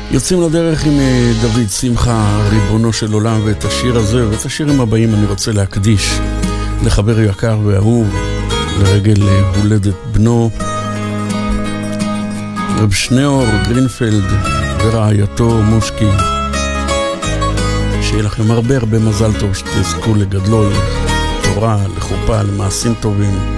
יוצאים לדרך עם דוד שמחה, ריבונו של עולם, ואת השיר הזה ואת השירים הבאים אני רוצה להקדיש לחבר יקר ואהוב לרגל הולדת בנו רב שניאור גרינפלד ורעייתו מושקי. שיהיה לכם הרבה מזל טוב, שתזכו לגדלו לתורה, לחופה, למעשים טובים.